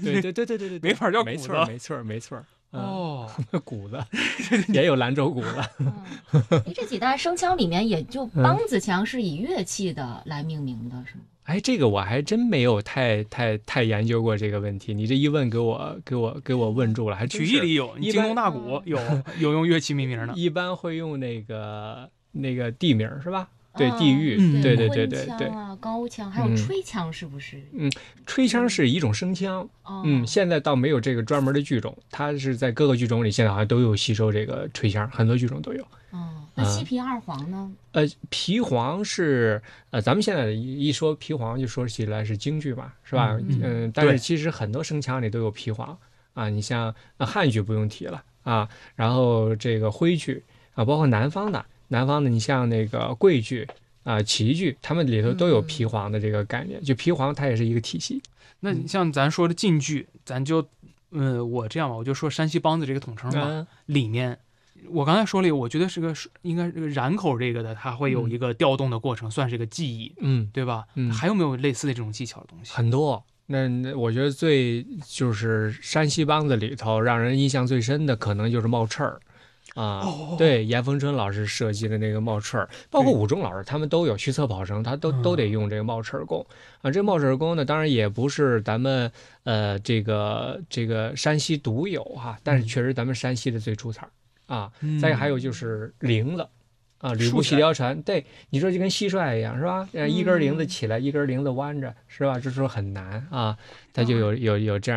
对， 没法叫鼓没子。 没错。 哦， 鼓子也有兰州鼓了。 这几大声腔里面，也就梆子腔是以乐器的来命名的，是吗？ 哎，这个我还真没有太研究过这个问题。你这一问，给我问住了，还真是。 曲艺里有，你京东大鼓有用乐器命名的， 一般会用那个地名是吧？对，地域，对， 昆腔啊，高腔，还有吹腔，是不是？ 吹腔是一种声腔，现在倒没有这个专门的剧种，它是在各个剧种里现在好像都有吸收这个吹腔，很多剧种都有。 那西皮二黄呢？ 皮黄是咱们现在一说皮黄就说起来是京剧嘛，是吧？但是其实很多声腔里都有皮黄啊，你像汉剧不用提了啊，然后这个徽剧啊，包括南方的，你像那个桂剧啊、齐剧，他们里头都有皮黄的这个概念，就皮黄它也是一个体系。 那你像咱说的晋剧，咱就我这样吧，我就说山西梆子这个统称吧，里面。我刚才说了，我觉得应该是这个染口这个的，它会有一个调动的过程，算是个技艺，对吧？还有没有类似的这种技巧的东西？ 很多。那我觉得就是山西梆子里头让人印象最深的，可能就是冒翅儿啊。对，严逢春老师设计的那个冒翅儿，包括武中老师他们都有，徐策跑生他都得用这个冒翅儿功啊。这冒翅儿功呢，当然也不是咱们这个山西独有哈，但是确实咱们山西的最出彩啊。再还有就是铃子啊，吕布戏貂蝉，对，你说就跟蟋蟀一样是吧？一根铃子起来，一根铃子弯着是吧？这时候很难啊，它就有这样。